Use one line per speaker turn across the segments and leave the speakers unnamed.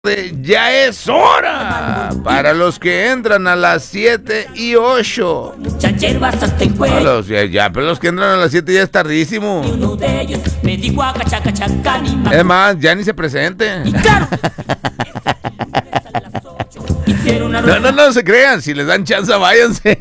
Ya es hora para los que entran a las 7 y 8. Pero los que entran a las 7 ya es tardísimo. Es más, ya ni se presenten. No se crean, si les dan chance, váyanse.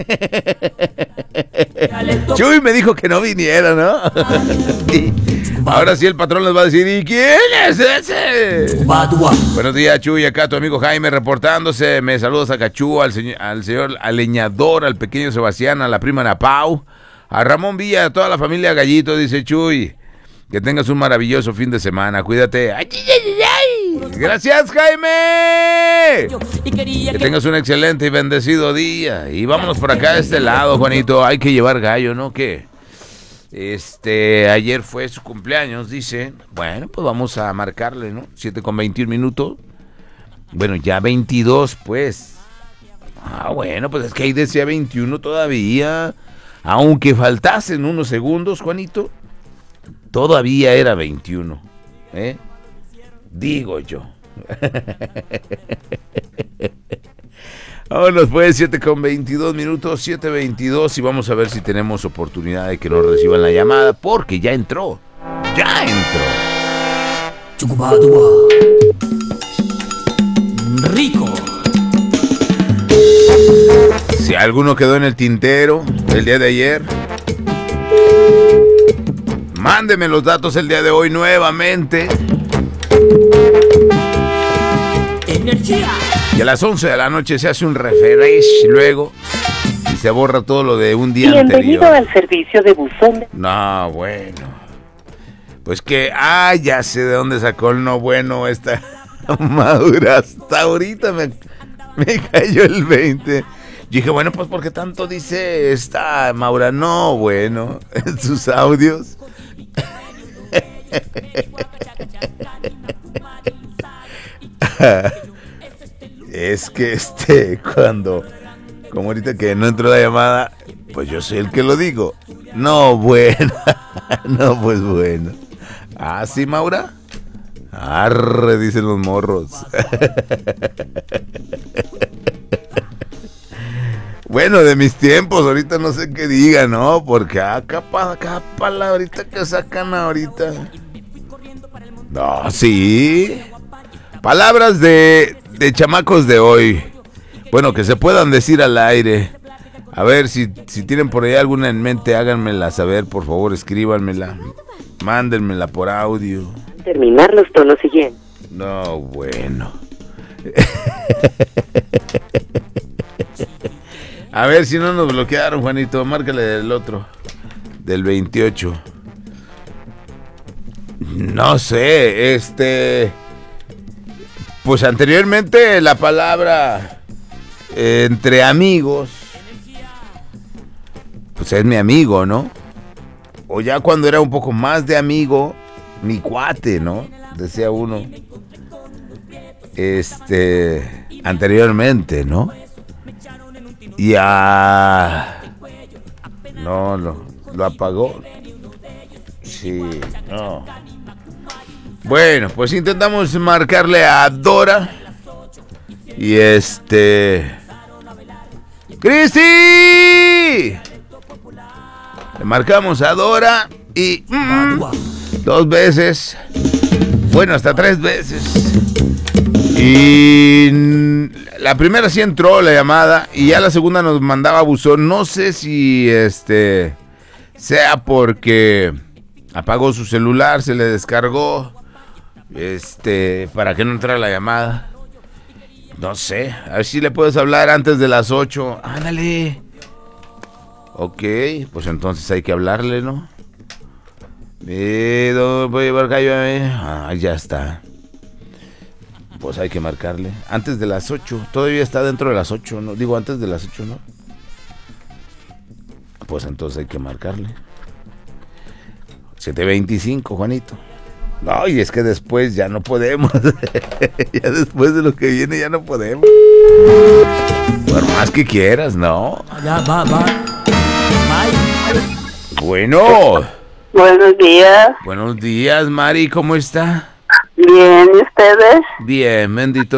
Chuy me dijo que no viniera, ¿no? Ahora sí el patrón les va a decir, ¿y quién es ese? Buenos días, Chuy, acá tu amigo Jaime reportándose. Me saludos a Cachú, al señor leñador, al pequeño Sebastián, a la prima Ana Pau, a Ramón Villa, a toda la familia Gallito, dice Chuy. Que tengas un maravilloso fin de semana, cuídate. ¡Ay, ay, ay, ay! ¡Gracias, Jaime! Que tengas un excelente y bendecido día. Y vámonos por acá de este lado, Juanito. Hay que llevar gallo, ¿no? ¿Qué? Ayer fue su cumpleaños, dice. Bueno, pues vamos a marcarle, ¿no? 7:21. Bueno, ya 22, pues. Bueno, pues es que ahí decía 21 todavía. Aunque faltasen unos segundos, Juanito, todavía era 21, ¿eh? Digo yo. Vámonos pues, 7:22, 7:22, y vamos a ver si tenemos oportunidad de que nos reciban la llamada, porque ya entró.
Rico.
Si alguno quedó en el tintero el día de ayer, mándeme los datos el día de hoy nuevamente.
Energía.
Y a las 11 de la noche se hace un refresh luego y se borra todo lo de un día
Bienvenido
anterior.
al servicio de buzón.
No, bueno. Pues que, ya sé de dónde sacó el no bueno esta Madura. Hasta ahorita me cayó el 20. Yo dije, bueno, pues ¿por qué tanto dice esta Maura? No, bueno, en sus audios. Es que cuando, como ahorita que no entró la llamada, pues yo soy el que lo digo. No, bueno. No, pues bueno. ¿Sí, Maura? Arre, dicen los morros. Bueno, de mis tiempos, ahorita no sé qué diga, ¿no? Porque cada palabrita que sacan ahorita. No, sí. Palabras de chamacos de hoy. Bueno, que se puedan decir al aire. A ver, si tienen por ahí alguna en mente, háganmela saber, por favor, escríbanmela. Mándenmela por audio.
Terminar los tonos siguientes.
No, bueno. A ver si no nos bloquearon, Juanito. Márcale del otro. Del 28. No sé, pues anteriormente la palabra entre amigos, pues es mi amigo, ¿no? O ya cuando era un poco más de amigo, mi cuate, ¿no? Decía uno. Anteriormente, ¿no? No, lo apagó. Sí, no. Bueno, pues intentamos marcarle a Dora. Y ¡Cristi! Le marcamos a Dora y 2 veces. Bueno, hasta 3 veces. Y la primera sí entró la llamada. Y ya la segunda nos mandaba buzón. No sé si sea porque apagó su celular, se le descargó. Para que no entrara la llamada. No sé, a ver si le puedes hablar antes de las 8. Ándale. Ok, pues entonces hay que hablarle, ¿no? Voy a llevar gallo. Ya está. Pues hay que marcarle. Antes de las 8. Todavía está dentro de las 8, ¿no? Digo, antes de las 8, ¿no? Pues entonces hay que marcarle. 7:25, Juanito. No, y es que después ya no podemos. Ya después de lo que viene ya no podemos. Por más que quieras, ¿no?
Ya va.
Bueno.
Buenos días.
Buenos días, Mari, ¿cómo está?
Bien, ¿y ustedes?
Bien, bendito